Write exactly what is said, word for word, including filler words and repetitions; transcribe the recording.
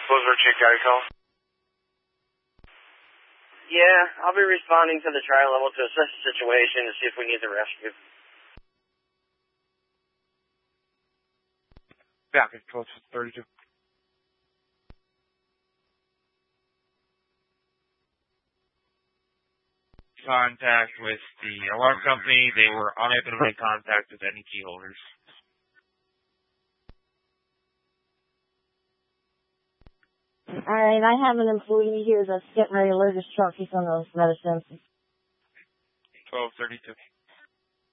Closer check Geico. Yeah, I'll be responding to the trial level to assess the situation and see if we need the rescue. Back at close to thirty-two. Contact with the alarm company. They were unable to make contact with any key holders. Alright, I have an employee here that's getting ready to load his truck. He's on those medicines. twelve thirty-two.